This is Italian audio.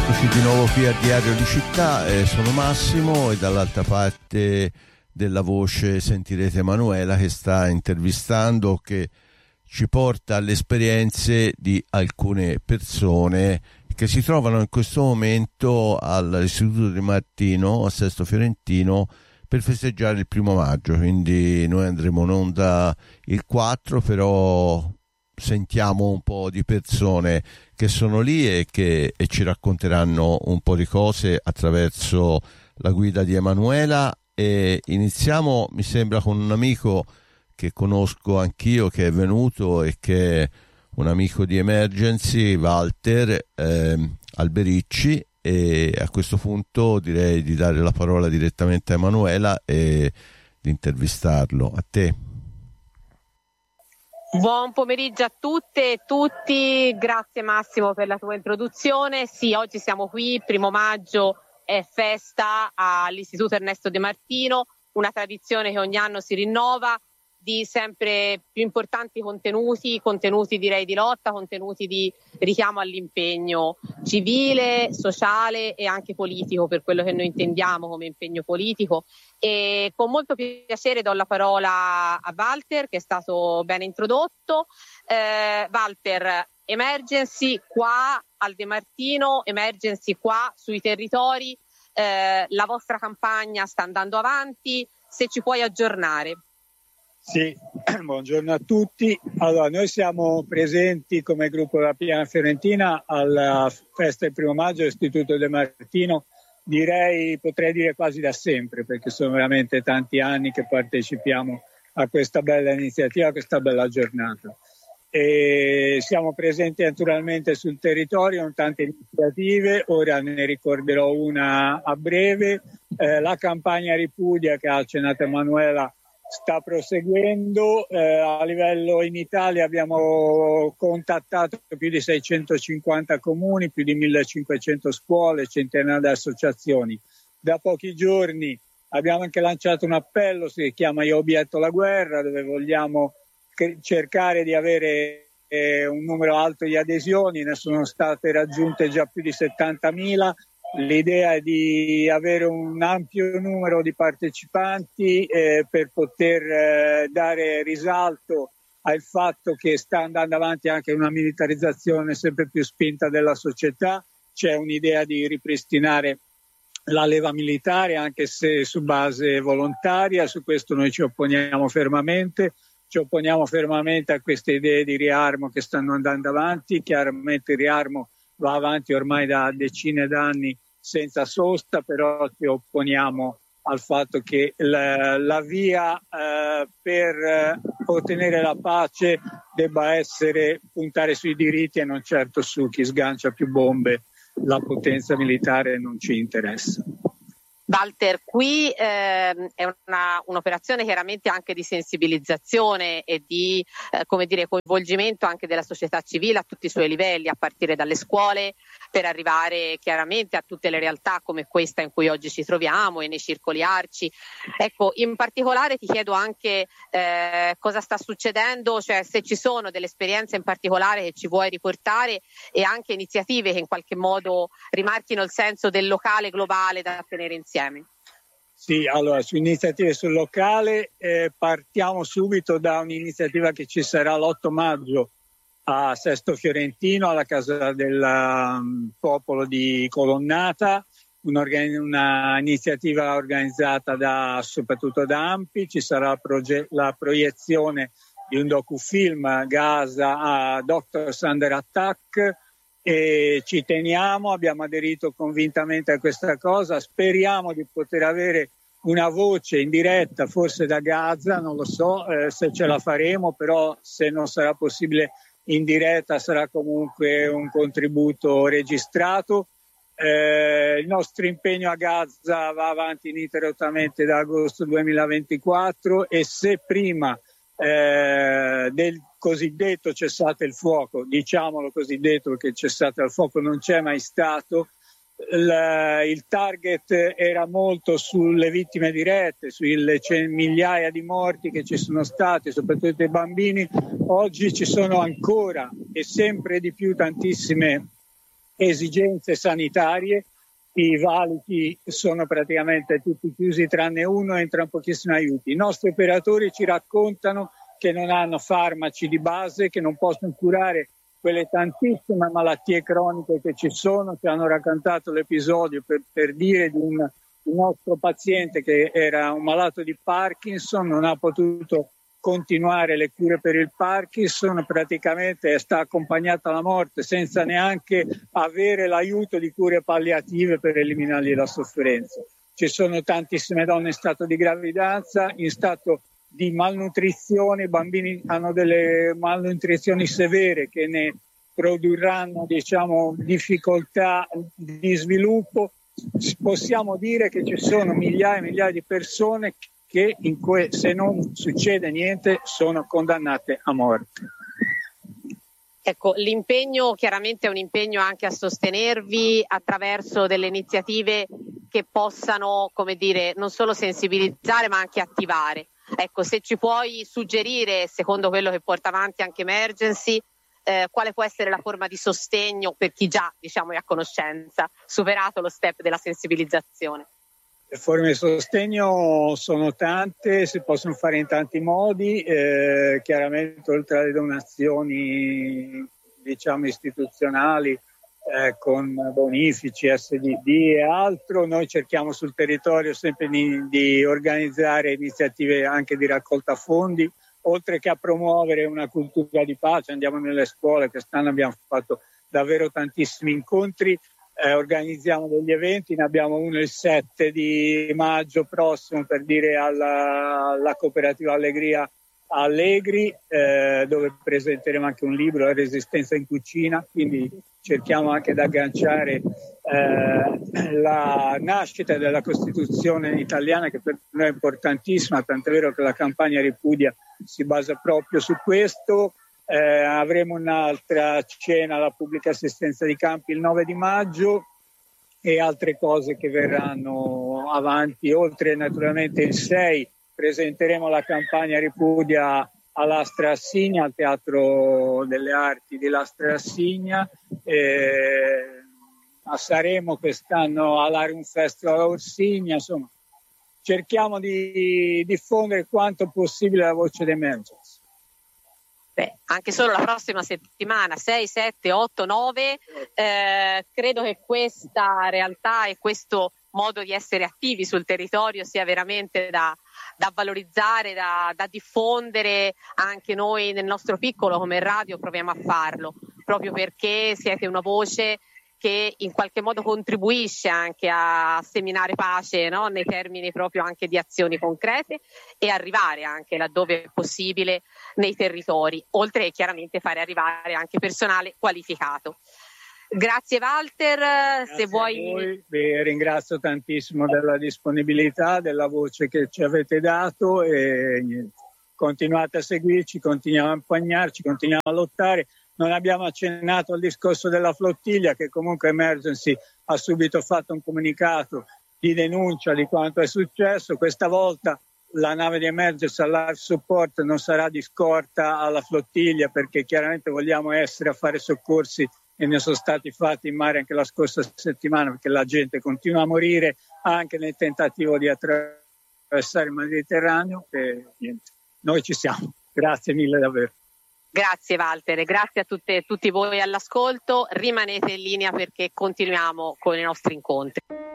Eccoci di nuovo qui a Diario di Città, sono Massimo e dall'altra parte della voce sentirete Emanuela che sta intervistando, che ci porta alle esperienze di alcune persone che si trovano in questo momento all'Istituto Di Martino, a Sesto Fiorentino, per festeggiare il 1° maggio. Quindi noi andremo in onda il 4, però sentiamo un po' di persone che sono lì e ci racconteranno un po' di cose attraverso la guida di Emanuela. E iniziamo, mi sembra, con un amico che conosco anch'io, che è venuto e che è un amico di Emergency, Walter Albericci, e a questo punto direi di dare la parola direttamente a Emanuela e di intervistarlo. A te. Buon pomeriggio a tutte e tutti, grazie Massimo per la tua introduzione. Sì, oggi siamo qui, 1° maggio è festa all'Istituto Ernesto De Martino, una tradizione che ogni anno si rinnova, di sempre più importanti contenuti direi di lotta, contenuti di richiamo all'impegno civile, sociale e anche politico, per quello che noi intendiamo come impegno politico. E con molto piacere do la parola a Walter, che è stato ben introdotto. Walter, Emergency qua al De Martino, Emergency qua sui territori, la vostra campagna sta andando avanti, se ci puoi aggiornare. Sì, buongiorno a tutti. Allora, noi siamo presenti come gruppo della Piana Fiorentina alla festa del 1° maggio dell'Istituto De Martino, potrei dire quasi da sempre, perché sono veramente tanti anni che partecipiamo a questa bella iniziativa, a questa bella giornata. E siamo presenti naturalmente sul territorio con tante iniziative, ora ne ricorderò una a breve. La campagna Ripudia, che ha accennato Emanuela, sta proseguendo. A livello in Italia abbiamo contattato più di 650 comuni, più di 1500 scuole, centinaia di associazioni. Da pochi giorni abbiamo anche lanciato un appello, si chiama Io obietto la guerra, dove vogliamo cercare di avere un numero alto di adesioni. Ne sono state raggiunte già più di 70.000. L'idea è di avere un ampio numero di partecipanti per poter dare risalto al fatto che sta andando avanti anche una militarizzazione sempre più spinta della società. C'è un'idea di ripristinare la leva militare, anche se su base volontaria. Su questo noi ci opponiamo fermamente. Ci opponiamo fermamente a queste idee di riarmo che stanno andando avanti. Chiaramente il riarmo va avanti ormai da decine d'anni senza sosta, però ci opponiamo al fatto che la via per ottenere la pace debba essere puntare sui diritti e non certo su chi sgancia più bombe. La potenza militare non ci interessa. Walter, qui è un'operazione chiaramente anche di sensibilizzazione e di coinvolgimento anche della società civile a tutti i suoi livelli, a partire dalle scuole, per arrivare chiaramente a tutte le realtà come questa in cui oggi ci troviamo e nei circoli ARCI. Ecco, in particolare ti chiedo anche cosa sta succedendo, cioè se ci sono delle esperienze in particolare che ci vuoi riportare e anche iniziative che in qualche modo rimarchino il senso del locale globale da tenere insieme. Sì, allora su iniziative sul locale partiamo subito da un'iniziativa che ci sarà l'8 maggio a Sesto Fiorentino, alla Casa del Popolo di Colonnata, una iniziativa organizzata soprattutto da ANPI. Ci sarà la proiezione di un docufilm Gaza a Doctors Under Attack, e ci teniamo, abbiamo aderito convintamente a questa cosa. Speriamo di poter avere una voce in diretta, forse da Gaza, non lo so se ce la faremo, però se non sarà possibile in diretta sarà comunque un contributo registrato. Il nostro impegno a Gaza va avanti ininterrottamente da agosto 2024 e se prima del cosiddetto cessate il fuoco, diciamolo cosiddetto perché cessate il fuoco non c'è mai stato, il target era molto sulle vittime dirette, sulle migliaia di morti che ci sono stati, soprattutto i bambini. Oggi ci sono ancora e sempre di più tantissime esigenze sanitarie. I valichi sono praticamente tutti chiusi tranne uno, entrano pochissimi aiuti. I nostri operatori ci raccontano che non hanno farmaci di base, che non possono curare quelle tantissime malattie croniche che ci sono. Ci hanno raccontato l'episodio per dire di un nostro paziente che era un malato di Parkinson, non ha potuto continuare le cure per il Parkinson, praticamente sta accompagnato alla morte senza neanche avere l'aiuto di cure palliative per eliminargli la sofferenza. Ci sono tantissime donne in stato di gravidanza, in stato di malnutrizione, i bambini hanno delle malnutrizioni severe che ne produrranno, difficoltà di sviluppo. Possiamo dire che ci sono migliaia e migliaia di persone che se non succede niente sono condannate a morte. Ecco, l'impegno chiaramente è un impegno anche a sostenervi attraverso delle iniziative che possano, non solo sensibilizzare ma anche attivare. Ecco, se ci puoi suggerire, secondo quello che porta avanti anche Emergency, quale può essere la forma di sostegno per chi già è a conoscenza, superato lo step della sensibilizzazione? Le forme di sostegno sono tante, si possono fare in tanti modi, chiaramente oltre alle donazioni istituzionali con bonifici, SDD e altro, noi cerchiamo sul territorio sempre di organizzare iniziative anche di raccolta fondi, oltre che a promuovere una cultura di pace. Andiamo nelle scuole, quest'anno abbiamo fatto davvero tantissimi incontri. Organizziamo degli eventi, ne abbiamo uno il 7 di maggio prossimo per dire alla cooperativa Allegria Allegri, dove presenteremo anche un libro, La resistenza in cucina, quindi cerchiamo anche di agganciare la nascita della Costituzione italiana, che per noi è importantissima, tant'è vero che la campagna Ripudia si basa proprio su questo. Avremo un'altra cena alla pubblica assistenza di campi il 9 di maggio e altre cose che verranno avanti. Oltre naturalmente il 6 presenteremo la campagna Ripudia all'Astra Assigna, al Teatro delle Arti di Lastra Assigna. Saremo quest'anno all'Arium Festival a Orsigna. Insomma, cerchiamo di diffondere quanto possibile la voce di Emergency. Anche solo la prossima settimana, 6, 7, 8, 9, credo che questa realtà e questo modo di essere attivi sul territorio sia veramente da valorizzare, da diffondere. Anche noi nel nostro piccolo come radio proviamo a farlo, proprio perché siete una voce che in qualche modo contribuisce anche a seminare pace, no? Nei termini proprio anche di azioni concrete e arrivare anche laddove è possibile nei territori, oltre che chiaramente fare arrivare anche personale qualificato. Grazie Walter, Grazie se vuoi. A voi. Vi ringrazio tantissimo della disponibilità, della voce che ci avete dato e continuate a seguirci, continuiamo a impegnarci, continuiamo a lottare. Non abbiamo accennato al discorso della flottiglia, che comunque Emergency ha subito fatto un comunicato di denuncia di quanto è successo. Questa volta la nave di Emergency all'Air Support non sarà di scorta alla flottiglia, perché chiaramente vogliamo essere a fare soccorsi e ne sono stati fatti in mare anche la scorsa settimana, perché la gente continua a morire anche nel tentativo di attraversare il Mediterraneo. E niente, noi ci siamo. Grazie mille davvero. Grazie Walter, grazie a tutti voi all'ascolto, rimanete in linea perché continuiamo con i nostri incontri.